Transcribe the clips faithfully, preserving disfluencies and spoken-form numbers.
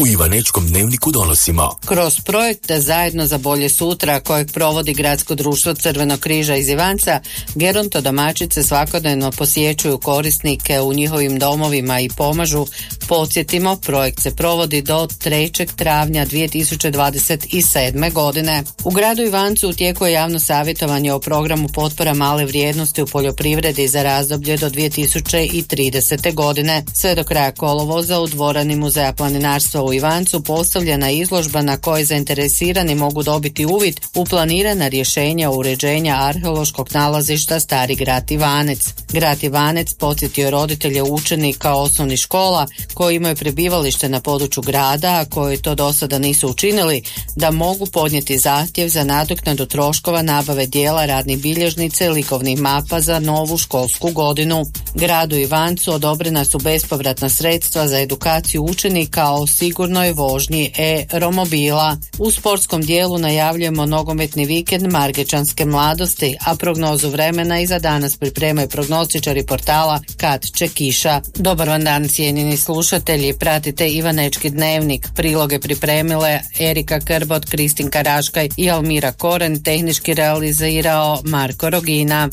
U Ivanečkom dnevniku donosimo. Kroz projekt Zajedno za bolje sutra, kojeg provodi Gradsko društvo Crvenog križa iz Ivanca, gerontodomaćice svakodnevno posjećuju korisnike u njihovim domovima i pomažu. Podsjetimo, projekt se provodi do trećeg travnja dvije tisuće dvadeset sedme. godine. U gradu Ivancu u tijeku je javno savjetovanje o programu potpora male vrijednosti u poljoprivredi za razdoblje do dvije tisuće tridesete. godine. Sve do kraja kolovoza u dvorani Muzeja planinarstva u Ivancu postavljena izložba na kojoj zainteresirani mogu dobiti uvid u planirana rješenja uređenja arheološkog nalazišta Stari grad Ivanec. Grad Ivanec podsjetio roditelje učenika osnovnih škola koji imaju prebivalište na području grada, a koji to do sada nisu učinili, da mogu podnijeti zahtjev za nadoknadu troškova nabave dijela radnih bilježnica i likovnih mapa za novu školsku godinu. Gradu Ivancu odobrena su bespovratna sredstva za edukaciju učenika o sigurnoj vožnji e-romobila. U sportskom dijelu najavljujemo nogometni vikend Margečanske mladosti, a prognozu vremena i za danas pripremaju prognostičari portala Kad će kiša. Dobar vam dan, cijenjeni slušatelji, pratite Ivanečki dnevnik. Priloge pripremile Erika Krbot, Kristinka Raškaj i Almira Koren, tehnički realizirao Marko Rogina.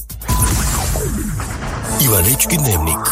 Ivanečki dnevnik.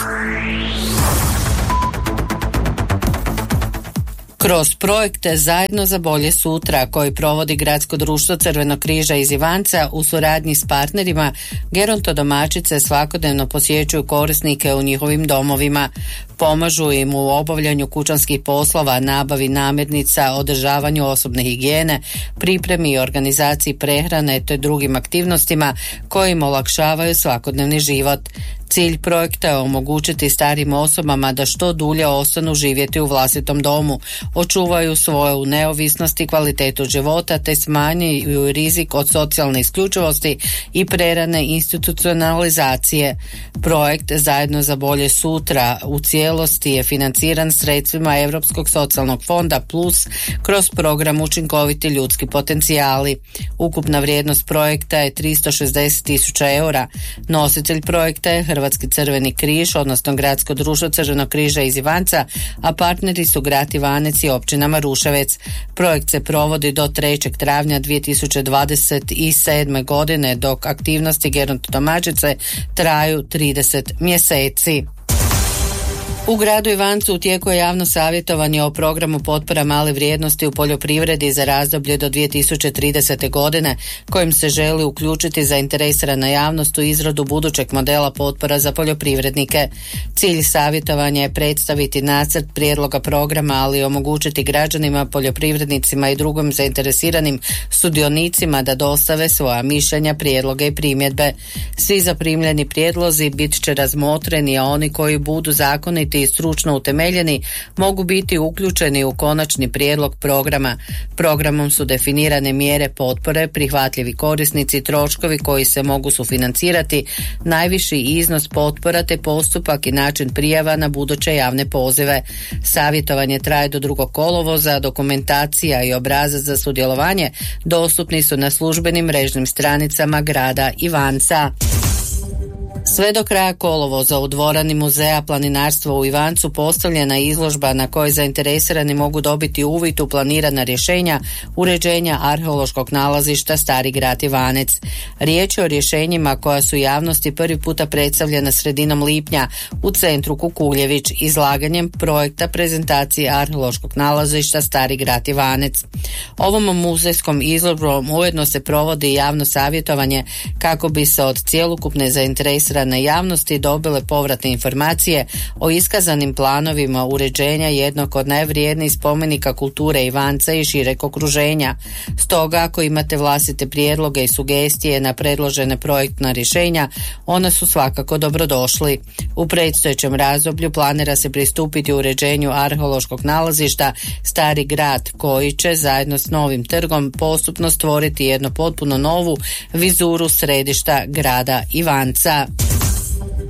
Kroz projekte Zajedno za bolje sutra, koji provodi Gradsko društvo Crvenog križa iz Ivanca u suradnji s partnerima, gerontodomaćice svakodnevno posjećuju korisnike u njihovim domovima. Pomažu im u obavljanju kućanskih poslova, nabavi namirnica, održavanju osobne higijene, pripremi i organizaciji prehrane te drugim aktivnostima koje im olakšavaju svakodnevni život. Cilj projekta je omogućiti starim osobama da što dulje ostanu živjeti u vlastitom domu, očuvaju svoju neovisnost i kvalitetu života te smanjuju rizik od socijalne isključivosti i prerane institucionalizacije. Projekt Zajedno za bolje sutra u cijelosti je financiran sredstvima Europskog socijalnog fonda Plus kroz program Učinkoviti ljudski potencijali. Ukupna vrijednost projekta je tristo šezdeset tisuća eura. Nositelj projekta je Hrvatski crveni križ, odnosno Gradsko društvo Crvenog križa iz Ivanca, a partneri su grad Ivanec i općina Maruševec. Projekt se provodi do trećeg travnja dvije tisuće dvadeset sedme. godine, dok aktivnosti gerontodomaćice traju trideset mjeseci. U gradu Ivancu u tijeku je javno savjetovanje o programu potpora male vrijednosti u poljoprivredi za razdoblje do dvije tisuće tridesete. godine, kojim se želi uključiti zainteresirana javnost u izradu budućeg modela potpora za poljoprivrednike. Cilj savjetovanja je predstaviti nacrt prijedloga programa, ali i omogućiti građanima, poljoprivrednicima i drugim zainteresiranim sudionicima da dostave svoja mišljenja, prijedloge i primjedbe. Svi zaprimljeni prijedlozi bit će razmotreni, a oni koji budu zakoniti i stručno utemeljeni mogu biti uključeni u konačni prijedlog programa. Programom su definirane mjere potpore, prihvatljivi korisnici, troškovi koji se mogu sufinancirati, najviši iznos potpora te postupak i način prijava na buduće javne pozive. Savjetovanje traje do drugog kolovoza, dokumentacija i obrazac za sudjelovanje dostupni su na službenim mrežnim stranicama grada Ivanca. Sve do kraja kolovoza u dvorani Muzeja planinarstva u Ivancu postavljena izložba na kojoj zainteresirani mogu dobiti uvid u planirana rješenja uređenja arheološkog nalazišta Stari grad Ivanec. Riječ je o rješenjima koja su javnosti prvi puta predstavljena sredinom lipnja u centru Kukuljević izlaganjem projekta prezentacije arheološkog nalazišta Stari grad Ivanec. Ovom muzejskom izložbom ujedno se provodi javno savjetovanje kako bi se od cjelokupne zainteresirane na javnosti dobile povratne informacije o iskazanim planovima uređenja jednog od najvrijednijih spomenika kulture Ivanca i šireg okruženja. Stoga, ako imate vlastite prijedloge i sugestije na predložene projektna rješenja, ona su svakako dobrodošli. U predstojećem razdoblju planira se pristupiti uređenju arheološkog nalazišta Stari grad, koji će zajedno s novim trgom postupno stvoriti jednu potpuno novu vizuru središta grada Ivanca.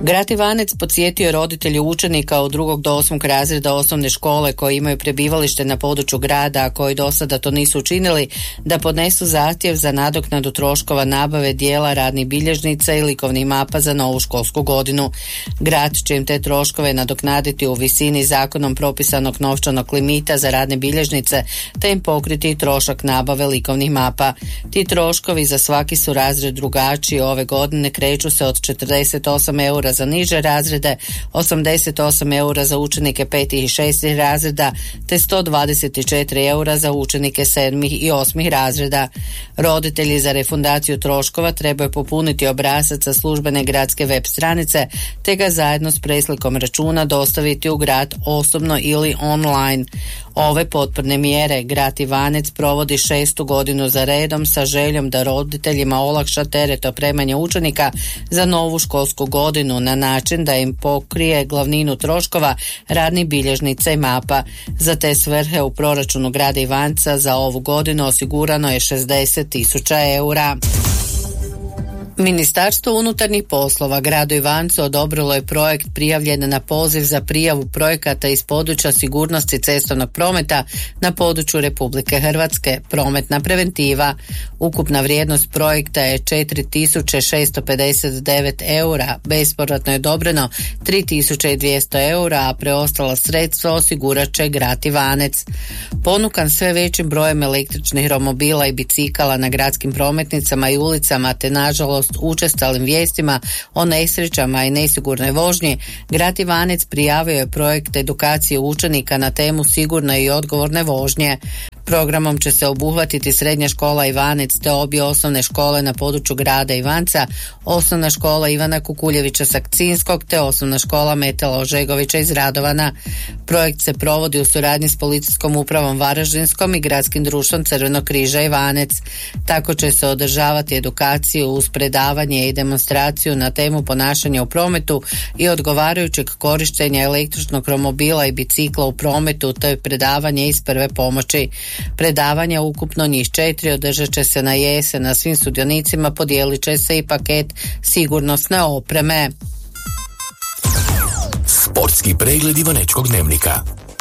Grad Ivanec podsjetio roditelji učenika od drugog do osmog razreda osnovne škole koji imaju prebivalište na području grada, a koji do sada to nisu učinili, da podnesu zahtjev za nadoknadu troškova nabave dijela radnih bilježnica i likovnih mapa za novu školsku godinu. Grad će im te troškove nadoknaditi u visini zakonom propisanog novčanog limita za radne bilježnice, te im pokriti trošak nabave likovnih mapa. Ti troškovi za svaki su razred drugačiji. Ove godine kreću se od četrdeset osam eura za niže razrede, osamdeset osam eura za učenike petih i šestih razreda, te sto dvadeset četiri eura za učenike sedmih i osmih razreda. Roditelji za refundaciju troškova trebaju popuniti obrazac sa službene gradske web stranice, te ga zajedno s preslikom računa dostaviti u grad osobno ili online. Ove potporne mjere grad Ivanec provodi šestu godinu za redom sa željom da roditeljima olakša teret opremanja učenika za novu školsku godinu na način da im pokrije glavninu troškova radnih bilježnica i mapa. Za te svrhe u proračunu grada Ivanca za ovu godinu osigurano je šezdeset tisuća eura. Ministarstvo unutarnjih poslova gradu Ivancu odobrilo je projekt prijavljen na poziv za prijavu projekata iz područja sigurnosti cestovnog prometa na području Republike Hrvatske, prometna preventiva. Ukupna vrijednost projekta je četiri tisuće šesto pedeset devet eura, bespovratno je odobreno tri tisuće dvjesto eura, a preostala sredstva osigurat će grad Ivanec. Ponukan sve većim brojem električnih romobila i bicikala na gradskim prometnicama i ulicama, te nažalost učestalim vijestima o nesrećama i nesigurnoj vožnji, grad Ivanec prijavio je projekt edukacije učenika na temu sigurne i odgovorne vožnje. Programom će se obuhvatiti srednja škola Ivanec te obje osnovne škole na području grada Ivanca, osnovna škola Ivana Kukuljevića Sakcinskog te osnovna škola Metela Ožegovića iz Radovana. Projekt se provodi u suradnji s policijskom upravom Varaždinskom i gradskim društvom Crvenog križa Ivanec. Tako će se održavati edukaciju uz predavanje i demonstraciju na temu ponašanja u prometu i odgovarajućeg korištenja električnog romobila i bicikla u prometu te predavanje iz prve pomoći. Predavanja, ukupno njih četiri, održat će se na jesen, na svim sudionicima podijelit će se i paket sigurnosne opreme. Sportski pregled Ivanečkog dnevnika.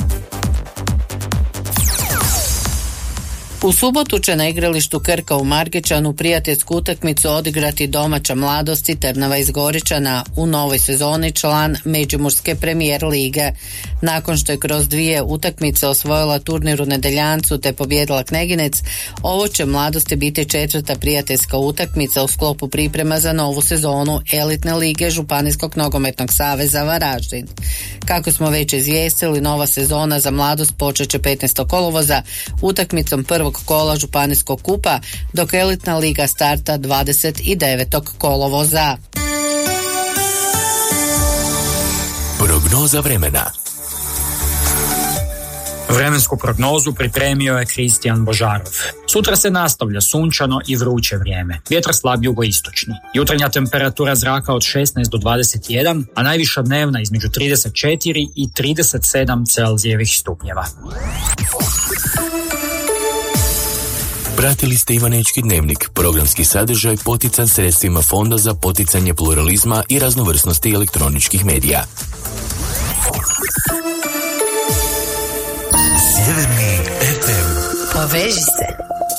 U subotu će na igralištu Krka u Margećanu prijateljsku utakmicu odigrati domaća Mladost i Trnava iz Goričana, u novoj sezoni član Međimurske premijer lige. Nakon što je kroz dvije utakmice osvojila turnir u Nedeljancu te pobijedila Kneginec, ovo će Mladosti biti četvrta prijateljska utakmica u sklopu priprema za novu sezonu elitne lige Županijskog nogometnog saveza Varaždin. Kako smo već izvijestili, nova sezona za Mladost počet će petnaestog kolovoza utakmicom prvog kola Županijskog kupa, dok elitna liga starta dvadeset devetog kolovoza. Prognoza vremena. Vremensku prognozu pripremio je Kristijan Božarov. Sutra se nastavlja sunčano i vruće vrijeme. Vjetar slab jugoistočni. Jutarnja temperatura zraka od šesnaest do dvadeset jedan, a najviša dnevna između trideset četiri i trideset sedam Celzijevih stupnjeva. Pratili ste Ivanečki dnevnik, programski sadržaj potican sredstvima Fonda za poticanje pluralizma i raznovrsnosti elektroničkih medija. Sjeverni F M. Poveži se.